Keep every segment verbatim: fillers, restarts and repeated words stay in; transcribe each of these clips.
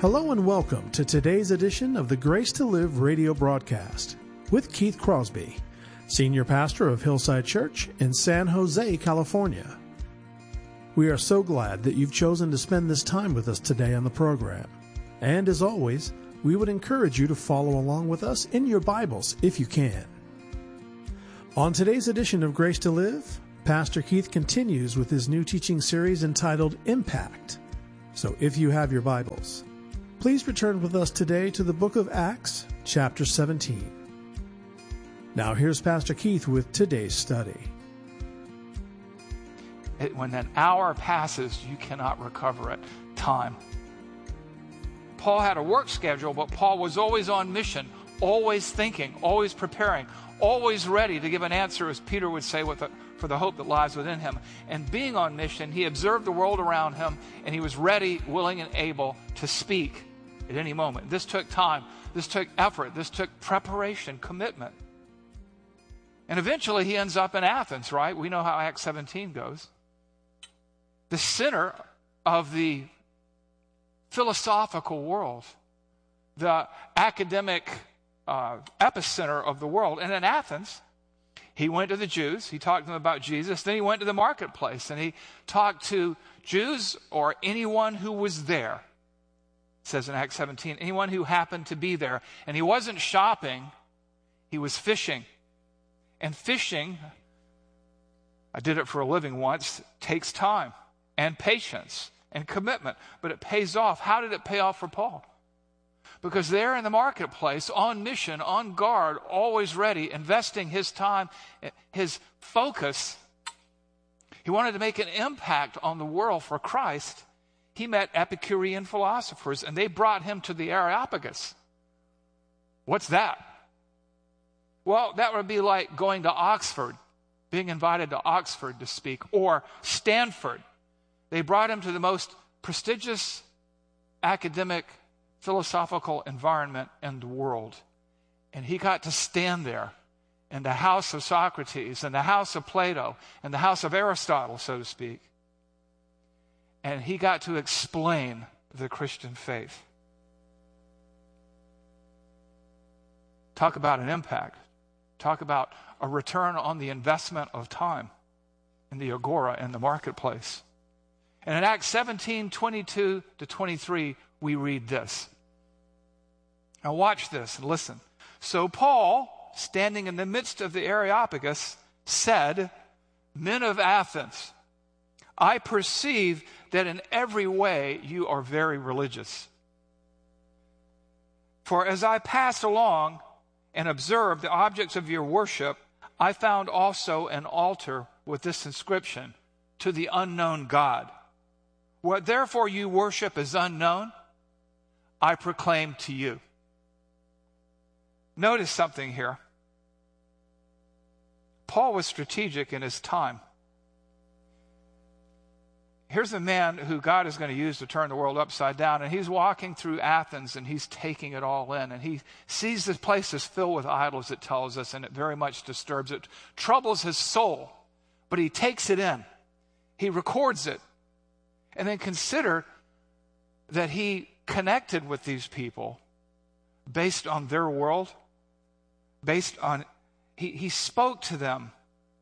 Hello and welcome to today's edition of the Grace to Live radio broadcast with Keith Crosby, Senior Pastor of Hillside Church in San Jose, California. We are so glad that you've chosen to spend this time with us today on the program. And as always, we would encourage you to follow along with us in your Bibles if you can. On today's edition of Grace to Live, Pastor Keith continues with his new teaching series entitled Impact. So if you have your Bibles, please return with us today to the book of Acts, chapter seventeen. Now here's Pastor Keith with today's study. It, when an hour passes, you cannot recover it. Time. Paul had a work schedule, but Paul was always on mission, always thinking, always preparing, always ready to give an answer, as Peter would say, with the, for the hope that lies within him. And being on mission, he observed the world around him, and he was ready, willing, and able to speak at any moment. This took time. This took effort. This took preparation, commitment. And eventually he ends up in Athens, right? We know how Acts seventeen goes. The center of the philosophical world, the academic uh, epicenter of the world. And in Athens, he went to the Jews. He talked to them about Jesus. Then he went to the marketplace and he talked to Jews or anyone who was there. It says in Acts seventeen, anyone who happened to be there. And he wasn't shopping, he was fishing. And fishing, I did it for a living once, takes time and patience and commitment, but it pays off. How did it pay off for Paul? Because there in the marketplace, on mission, on guard, always ready, investing his time, his focus, he wanted to make an impact on the world for Christ. He met Epicurean philosophers, and they brought him to the Areopagus. What's that? Well, that would be like going to Oxford, being invited to Oxford to speak, or Stanford. They brought him to the most prestigious academic, philosophical environment in the world. And he got to stand there in the house of Socrates, and the house of Plato, and the house of Aristotle, so to speak. And he got to explain the Christian faith. Talk about an impact. Talk about a return on the investment of time in the agora, in the marketplace. And in Acts seventeen, twenty-two to twenty-three, we read this. Now watch this and listen. So Paul, standing in the midst of the Areopagus, said, "Men of Athens, I perceive that in every way you are very religious. For as I passed along and observed the objects of your worship, I found also an altar with this inscription, to the unknown God. What therefore you worship is unknown, I proclaim to you." Notice something here. Paul was strategic in his time. Here's a man who God is going to use to turn the world upside down, and he's walking through Athens, and he's taking it all in, and he sees this place is filled with idols, it tells us, and it very much disturbs it, troubles his soul, but he takes it in. He records it, and then consider that he connected with these people based on their world, based on, he, he spoke to them,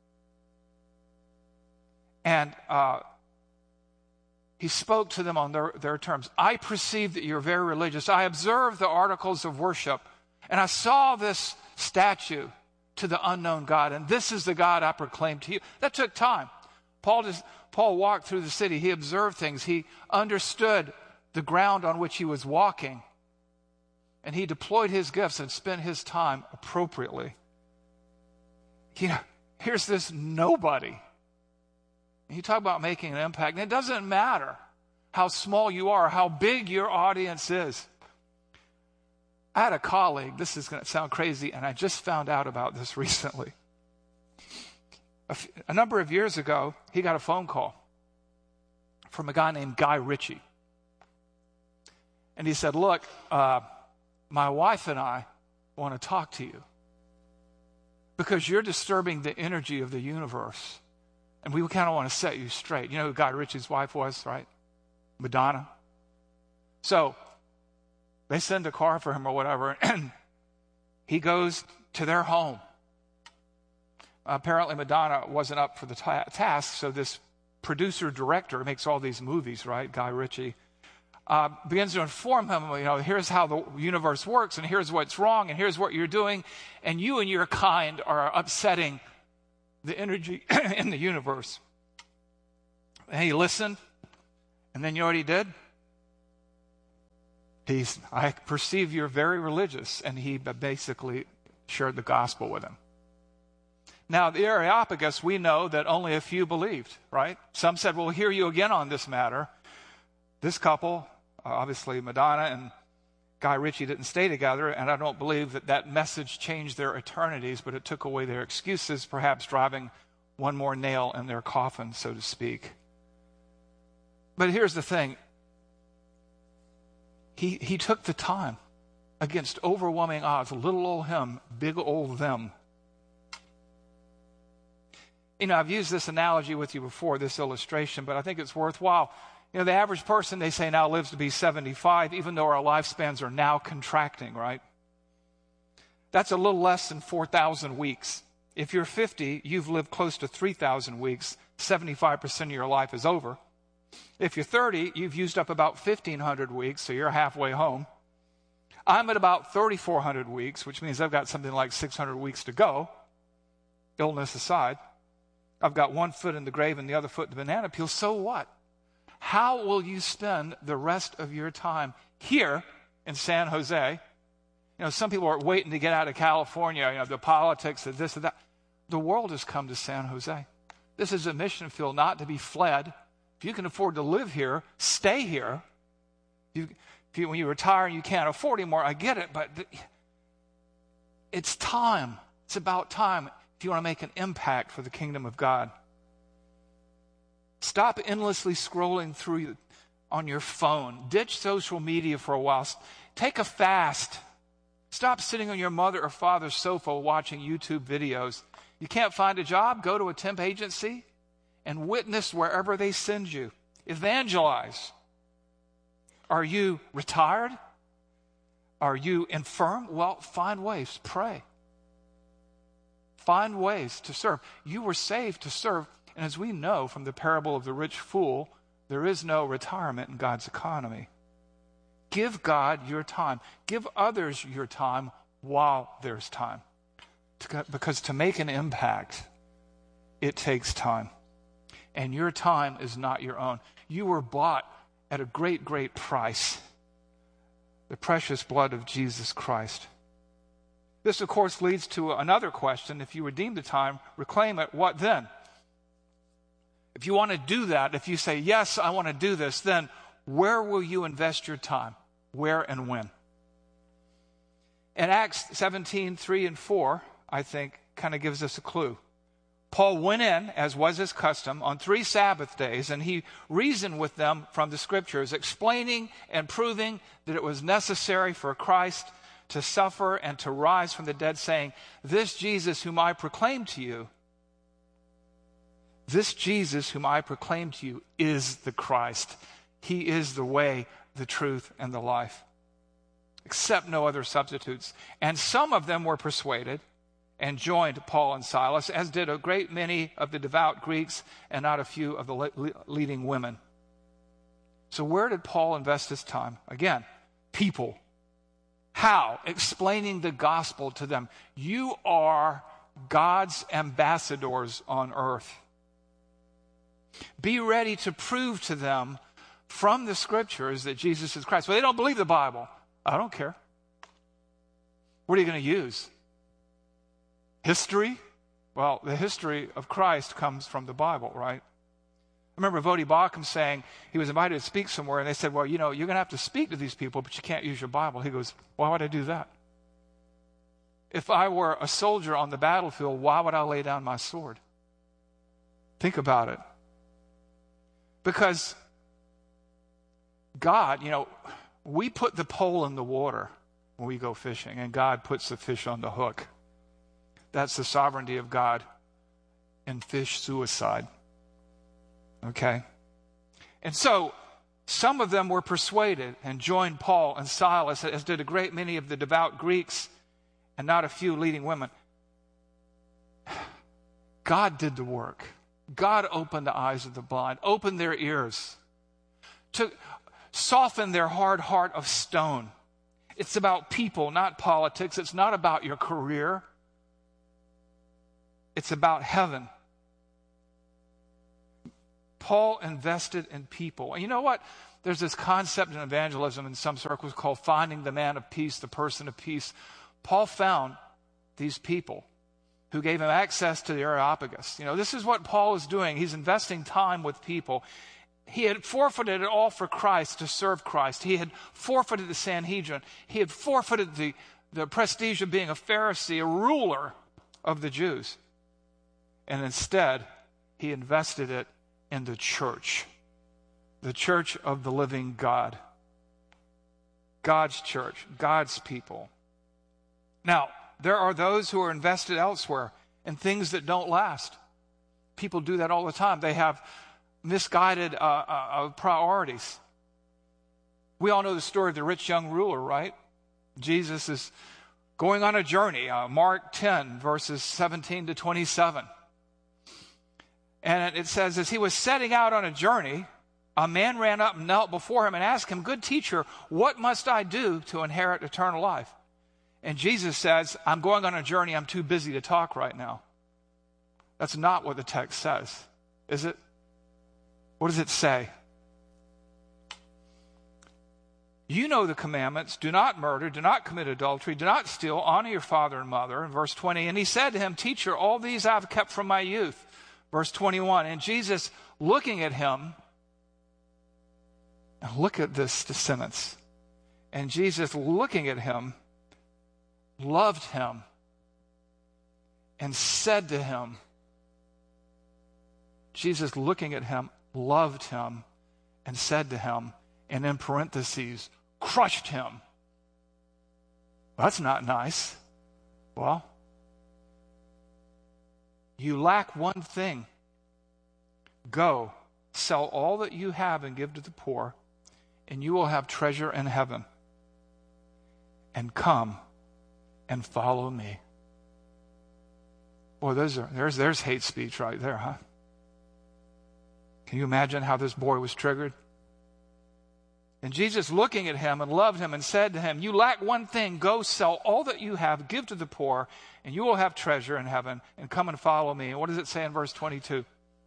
and uh He spoke to them on their, their terms. I perceive that you're very religious. I observed the articles of worship, and I saw this statue to the unknown God, and this is the God I proclaim to you. That took time. Paul just, Paul walked through the city. He observed things. He understood the ground on which he was walking, and he deployed his gifts and spent his time appropriately. You know, here's this nobody. You talk about making an impact, and it doesn't matter how small you are, how big your audience is. I had a colleague, this is going to sound crazy, and I just found out about this recently. A, f- a number of years ago, he got a phone call from a guy named Guy Ritchie. And he said, "Look, uh, my wife and I want to talk to you because you're disturbing the energy of the universe. And we kind of want to set you straight." You know who Guy Ritchie's wife was, right? Madonna. So They send a car for him or whatever, and he goes to their home. Apparently, Madonna wasn't up for the ta- task, so this producer-director makes all these movies, right, Guy Ritchie, uh, begins to inform him, you know, here's how the universe works, and here's what's wrong, and here's what you're doing, and you and your kind are upsetting the energy in the universe. And he listened, and then you know what he did? He's, I perceive you're very religious, and he basically shared the gospel with him. Now, the Areopagus, we know that only a few believed, right? Some said, we'll hear you again on this matter. This couple, obviously Madonna and Guy Ritchie, didn't stay together, and I don't believe that that message changed their eternities, but it took away their excuses, perhaps driving one more nail in their coffin, so to speak. But here's the thing. He, he took the time against overwhelming odds, little old him, big old them. You know, I've used this analogy with you before, this illustration, but I think it's worthwhile. You know, the average person, they say, now lives to be seventy-five, even though our lifespans are now contracting, right? That's a little less than four thousand weeks. If you're fifty, you've lived close to three thousand weeks. seventy-five percent of your life is over. If you're thirty, you've used up about fifteen hundred weeks, so you're halfway home. I'm at about thirty-four hundred weeks, which means I've got something like six hundred weeks to go, illness aside. I've got one foot in the grave and the other foot in the banana peel. So what? How will you spend the rest of your time here in San Jose? You know, some people are waiting to get out of California, you know, the politics of this and that. The world has come to San Jose. This is a mission field not to be fled. If you can afford to live here, stay here. You, if you, when you retire and you can't afford anymore, I get it, but it's time. It's about time if you want to make an impact for the kingdom of God. Stop endlessly scrolling through on your phone. Ditch social media for a while. Take a fast. Stop sitting on your mother or father's sofa watching YouTube videos. You can't find a job? Go to a temp agency and witness wherever they send you. Evangelize. Are you retired? Are you infirm? Well, find ways. Pray. Find ways to serve. You were saved to serve. And as we know from the parable of the rich fool, there is no retirement in God's economy. Give God your time. Give others your time while there's time. Because to make an impact, it takes time. And your time is not your own. You were bought at a great, great price. The precious blood of Jesus Christ. This, of course, leads to another question. If you redeem the time, reclaim it, what then? If you want to do that, if you say, yes, I want to do this, then where will you invest your time? Where and when? In Acts seventeen, three and four, I think, kind of gives us a clue. Paul went in, as was his custom, on three Sabbath days, and he reasoned with them from the Scriptures, explaining and proving that it was necessary for Christ to suffer and to rise from the dead, saying, this Jesus whom I proclaim to you, this Jesus whom I proclaim to you is the Christ. He is the way, the truth, and the life. Accept no other substitutes. And some of them were persuaded and joined Paul and Silas, as did a great many of the devout Greeks and not a few of the le- leading women. So where did Paul invest his time? Again, people. How? Explaining the gospel to them. You are God's ambassadors on earth. Be ready to prove to them from the Scriptures that Jesus is Christ. Well, they don't believe the Bible. I don't care. What are you going to use? History? Well, the history of Christ comes from the Bible, right? I remember Vodi Bakum saying he was invited to speak somewhere, and they said, well, you know, you're going to have to speak to these people, but you can't use your Bible. He goes, why would I do that? If I were a soldier on the battlefield, why would I lay down my sword? Think about it. Because God, you know, we put the pole in the water when we go fishing, and God puts the fish on the hook. That's the sovereignty of God in fish suicide. Okay? And so, Some of them were persuaded and joined Paul and Silas, as did a great many of the devout Greeks and not a few leading women. God did the work. God opened the eyes of the blind, opened their ears, to soften their hard heart of stone. It's about people, not politics. It's not about your career. It's about heaven. Paul invested in people. And you know what? There's this concept in evangelism in some circles called finding the man of peace, the person of peace. Paul found these people who gave him access to the Areopagus. You know, this is what Paul is doing. He's investing time with people. He had forfeited it all for Christ, to serve Christ. He had forfeited the Sanhedrin. He had forfeited the, the prestige of being a Pharisee, a ruler of the Jews. And instead, he invested it in the church, the church of the living God. God's church, God's people. Now, there are those who are invested elsewhere in things that don't last. People do that all the time. They have misguided uh, uh, priorities. We all know the story of the rich young ruler, right? Jesus is going on a journey, uh, Mark ten, verses seventeen to twenty-seven. And it says, as he was setting out on a journey, a man ran up and knelt before him and asked him, "Good teacher, what must I do to inherit eternal life?" And Jesus says, "I'm going on a journey. I'm too busy to talk right now." That's not what the text says, is it? What does it say? You know the commandments. Do not murder. Do not commit adultery. Do not steal. Honor your father and mother. In verse twenty, and he said to him, "Teacher, all these I have kept from my youth." Verse twenty-one, and Jesus, looking at him, look at this sentence. And Jesus, looking at him, loved him and said to him, Jesus, looking at him, loved him and said to him, and in parentheses, crushed him. That's not nice. Well, you lack one thing. Go, sell all that you have and give to the poor, and you will have treasure in heaven. And come and follow me. Boy, those are, there's, there's hate speech right there, huh? Can you imagine how this boy was triggered? And Jesus, looking at him, and loved him and said to him, you lack one thing. Go sell all that you have, give to the poor, and you will have treasure in heaven, and come and follow me. And what does it say in verse twenty-two?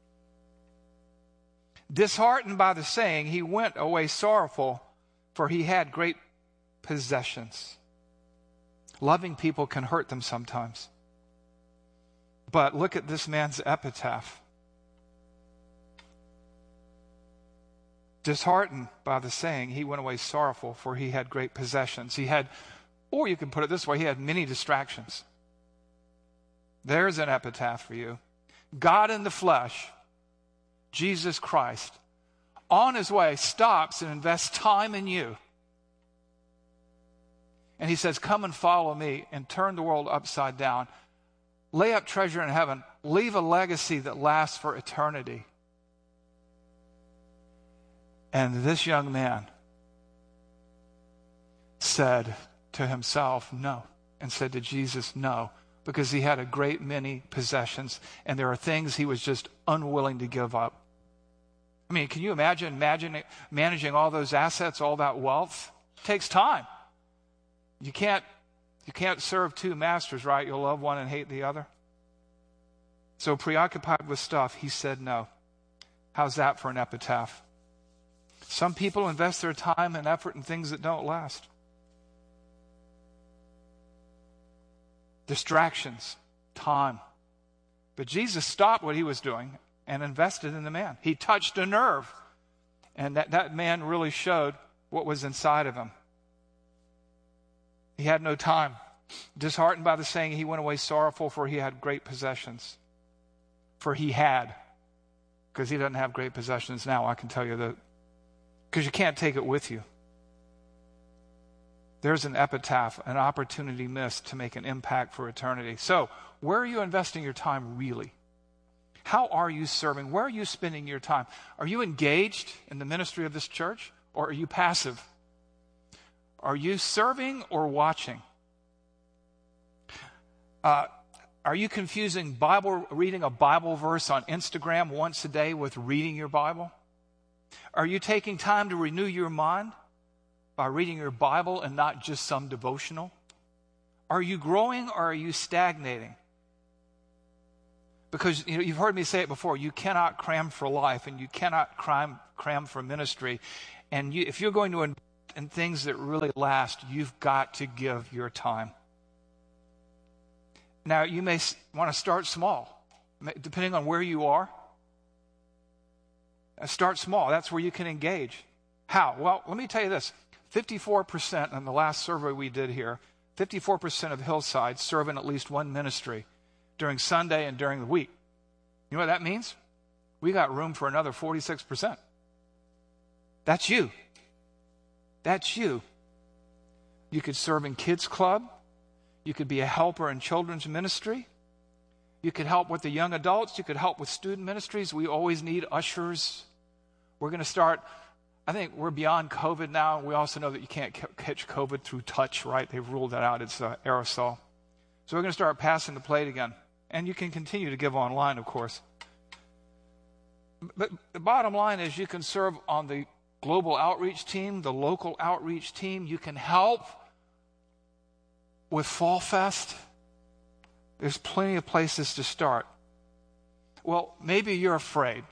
Disheartened by the saying, he went away sorrowful, for he had great possessions. Loving people can hurt them sometimes. But look at this man's epitaph. Disheartened by the saying, he went away sorrowful, for he had great possessions. He had, or you can put it this way, he had many distractions. There's an epitaph for you. God in the flesh, Jesus Christ, on his way, stops and invests time in you. And he says, come and follow me and turn the world upside down. Lay up treasure in heaven. Leave a legacy that lasts for eternity. And this young man said to himself, no, and said to Jesus, no, because he had a great many possessions, and there are things he was just unwilling to give up. I mean, can you imagine, imagine managing all those assets, all that wealth? It takes time. You can't, you can't serve two masters, right? You'll love one and hate the other. So preoccupied with stuff, he said no. How's that for an epitaph? Some people invest their time and effort in things that don't last. Distractions, time. But Jesus stopped what he was doing and invested in the man. He touched a nerve, and that, that man really showed what was inside of him. He had no time. Disheartened by the saying, he went away sorrowful, for he had great possessions. For he had. Because he doesn't have great possessions now, I can tell you that. Because you can't take it with you. There's an epitaph, an opportunity missed to make an impact for eternity. So, where are you investing your time really? How are you serving? Where are you spending your time? Are you engaged in the ministry of this church, or are you passive? Are you serving or watching? Uh, are you confusing Bible reading a Bible verse on Instagram once a day with reading your Bible? Are you taking time to renew your mind by reading your Bible and not just some devotional? Are you growing or are you stagnating? Because you know, you've heard me say it before, you cannot cram for life and you cannot cram, cram for ministry. And you, if you're going to invest in things that really last, you've got to give your time. Now, you may want to start small, depending on where you are. Start small. That's where you can engage. How? Well, let me tell you this. fifty-four percent in the last survey we did here, fifty-four percent of Hillside serve in at least one ministry during Sunday and during the week. You know what that means? We got room for another forty-six percent. That's you. That's you. You could serve in kids club. You could be a helper in children's ministry. You could help with the young adults. You could help with student ministries. We always need ushers. We're going to start, I think we're beyond COVID now. We also know that you can't c- catch COVID through touch, right? They've ruled that out. It's uh, aerosol. So we're going to start passing the plate again. And you can continue to give online, of course. But the bottom line is you can serve on the global outreach team, the local outreach team. You can help with Fall Fest. There's plenty of places to start. Well, maybe you're afraid.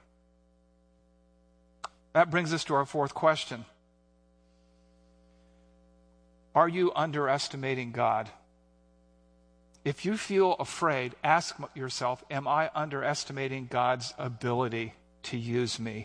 That brings us to our fourth question. Are you underestimating God? If you feel afraid, ask yourself, am I underestimating God's ability to use me?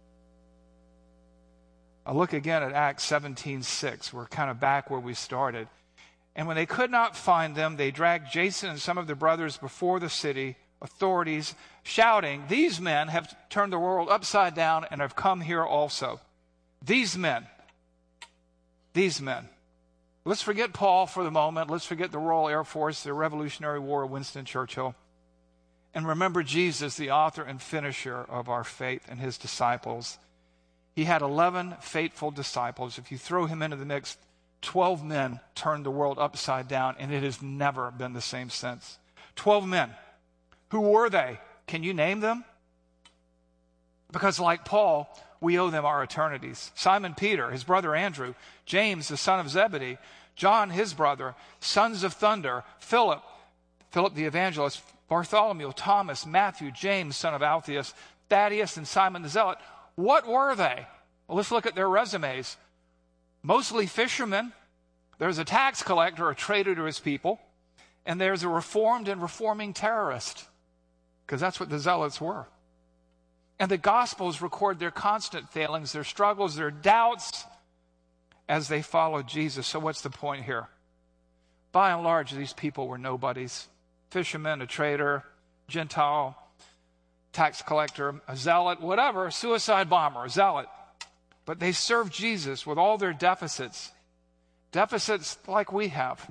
I look again at Acts seventeen six. We're kind of back where we started. And when they could not find them, they dragged Jason and some of their brothers before the city authorities, shouting, "These men have turned the world upside down and have come here also." These men. These men. Let's forget Paul for the moment. Let's forget the Royal Air Force, the Revolutionary War of Winston Churchill. And remember Jesus, the author and finisher of our faith, and his disciples. He had eleven faithful disciples. If you throw him into the mix, twelve men turned the world upside down, and it has never been the same since. Twelve men. Who were they? Can you name them? Because like Paul, we owe them our eternities. Simon Peter, his brother Andrew, James, the son of Zebedee, John, his brother, sons of thunder, Philip, Philip the evangelist, Bartholomew, Thomas, Matthew, James, son of Alphaeus, Thaddeus, and Simon the Zealot. What were they? Well, let's look at their resumes. Mostly fishermen. There's a tax collector, a traitor to his people, and there's a reformed and reforming terrorist, because that's what the Zealots were. And the Gospels record their constant failings, their struggles, their doubts as they followed Jesus. So what's the point here? By and large, these people were nobodies. Fishermen, a traitor, Gentile, tax collector, a zealot, whatever, suicide bomber, a zealot. But they served Jesus with all their deficits, deficits like we have.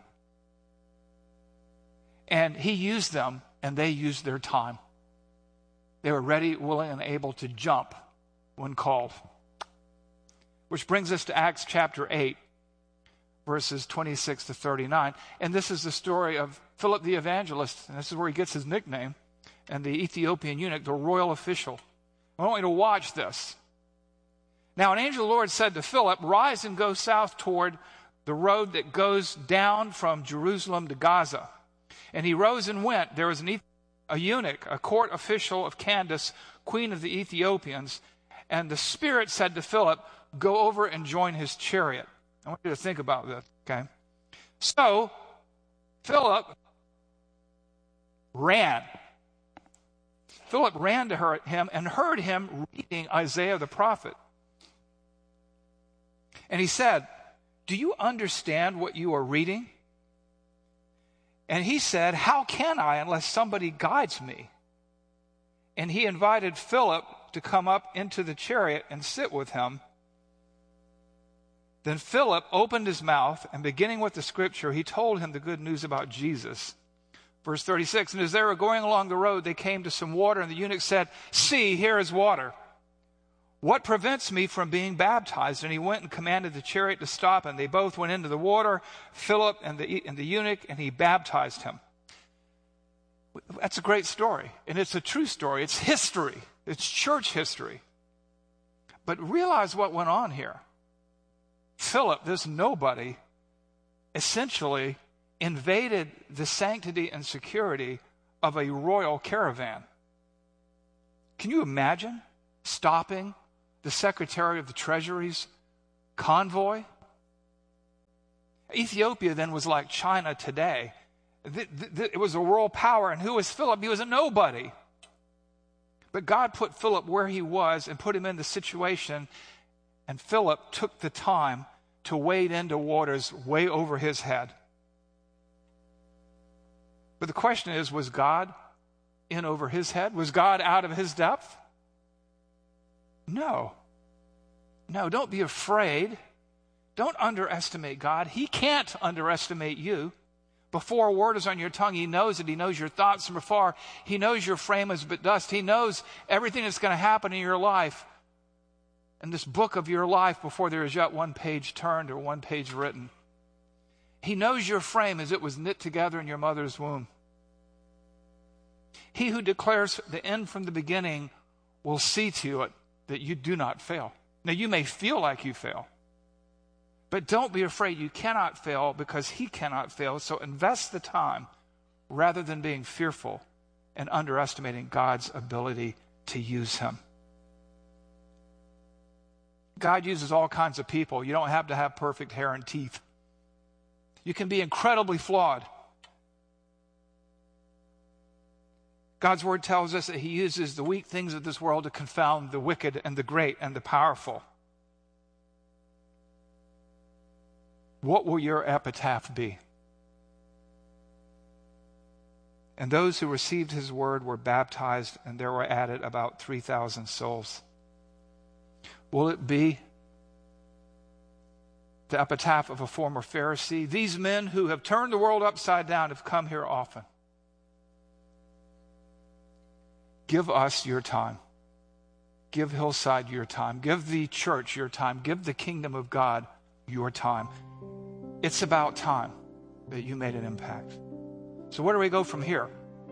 And he used them, and they used their time. They were ready, willing, and able to jump when called. Which brings us to Acts chapter eight, verses twenty-six to thirty-nine. And this is the story of Philip the evangelist, and this is where he gets his nickname, and the Ethiopian eunuch, the royal official. I want you to watch this. Now an angel of the Lord said to Philip, "Rise and go south toward the road that goes down from Jerusalem to Gaza." And he rose and went. There was an a eunuch, a court official of Candace, queen of the Ethiopians. And the Spirit said to Philip, "Go over and join his chariot." I want you to think about this, okay? So, Philip ran. Philip ran to her, him and heard him reading Isaiah the prophet. And he said, "Do you understand what you are reading?" And he said, "How can I unless somebody guides me?" And he invited Philip to come up into the chariot and sit with him. Then Philip opened his mouth, and beginning with the scripture, he told him the good news about Jesus. Verse thirty-six, and as they were going along the road, they came to some water, and the eunuch said, "See, here is water. What prevents me from being baptized?" And he went and commanded the chariot to stop, and they both went into the water, Philip and the, and the eunuch, and he baptized him. That's a great story, and it's a true story. It's history. It's church history. But realize what went on here. Philip, this nobody, essentially invaded the sanctity and security of a royal caravan. Can you imagine stopping the Secretary of the Treasury's convoy? Ethiopia then was like China today. It was a world power, and who was Philip? He was a nobody. But God put Philip where he was and put him in the situation, and Philip took the time to wade into waters way over his head. But the question is, was God in over his head? Was God out of his depth? No. No, don't be afraid. Don't underestimate God. He can't underestimate you. Before a word is on your tongue, he knows it. He knows your thoughts from afar. He knows your frame is but dust. He knows everything that's going to happen in your life, in this book of your life, before there is yet one page turned or one page written. He knows your frame as it was knit together in your mother's womb. He who declares the end from the beginning will see to it that you do not fail. Now, you may feel like you fail, but don't be afraid. You cannot fail because he cannot fail. So invest the time rather than being fearful and underestimating God's ability to use him. God uses all kinds of people. You don't have to have perfect hair and teeth. You can be incredibly flawed. God's word tells us that he uses the weak things of this world to confound the wicked and the great and the powerful. What will your epitaph be? And those who received his word were baptized, and there were added about three thousand souls. Will it be the epitaph of a former Pharisee? These men who have turned the world upside down have come here often. Give us your time. Give Hillside your time. Give the church your time. Give the kingdom of God your time. It's about time that you made an impact. So where do we go from here?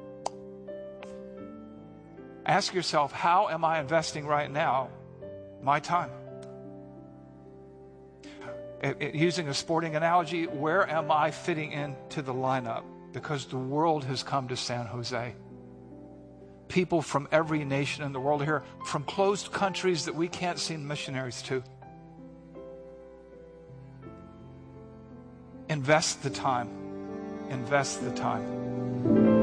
Ask yourself, how am I investing right now my time? It, it, using a sporting analogy, where am I fitting into the lineup? Because the world has come to San Jose. People from every nation in the world are here, from closed countries that we can't send missionaries to. Invest the time. Invest the time.